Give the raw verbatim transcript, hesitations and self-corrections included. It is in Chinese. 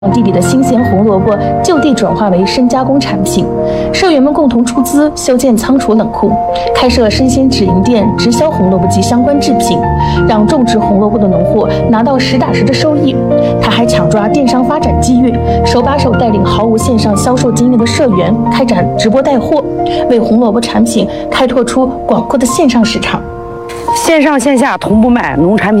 地里的新鲜红萝卜就地转化为深加工产品。社员们共同出资修建仓储冷库，开设生鲜直营店，直销红萝卜及相关制品，让种植红萝卜的农户拿到实打实的收益。他还抢抓电商发展机遇，手把手带领毫无线上销售经验的社员开展直播带货，为红萝卜产品开拓出广阔的线上市场。 线上线下同步卖农产品。